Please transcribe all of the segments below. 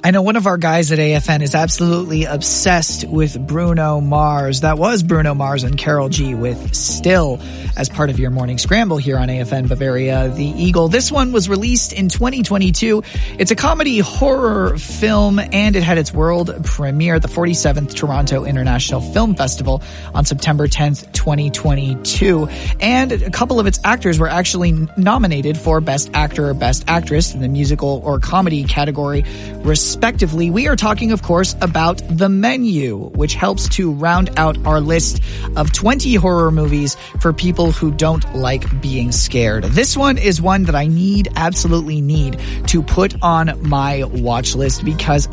I know one of our guys at AFN is absolutely obsessed with Bruno Mars. That was Bruno Mars and Karol G with Still as part of your morning scramble here on AFN Bavaria, The Eagle. This one was released in 2022. It's a comedy horror film, and it had its world premiere at the 47th Toronto International Film Festival on September 10th, 2022. And a couple of its actors were actually nominated for Best Actor or Best Actress in the musical or comedy category, respectively. We are talking, of course, about The Menu, which helps to round out our list of 20 horror movies for people who don't like being scared. This one is one that I absolutely need to put on my watch list because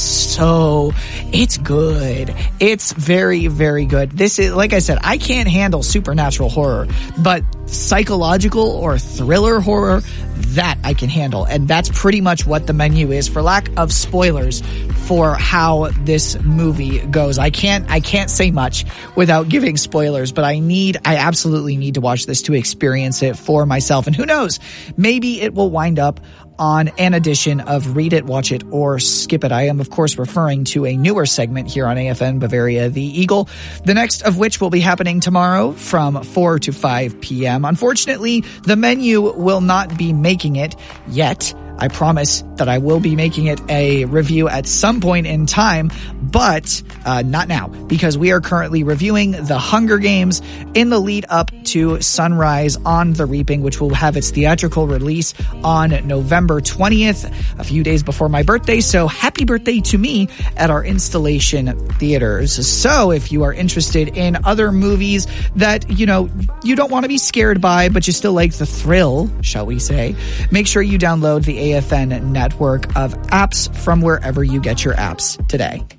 it's good. It's very, very good. This is, like I said, I can't handle supernatural horror, but psychological or thriller horror, that I can handle. And that's pretty much what The Menu is, for lack of spoilers for how this movie goes. I can't say much without giving spoilers, but I absolutely need to watch this to experience it for myself. And who knows, maybe it will wind up on an edition of Read It, Watch It, or Skip It. I am, of course, referring to a newer segment here on AFN Bavaria, The Eagle, the next of which will be happening tomorrow from 4 to 5 p.m. Unfortunately, The Menu will not be making it yet. I promise that I will be making it a review at some point in time, but not now, because we are currently reviewing The Hunger Games in the lead up to Sunrise on the Reaping, which will have its theatrical release on November 20th, a few days before my birthday. So happy birthday to me at our installation theaters. So if you are interested in other movies that, you don't want to be scared by, but you still like the thrill, shall we say, make sure you download the AFN network of apps from wherever you get your apps today.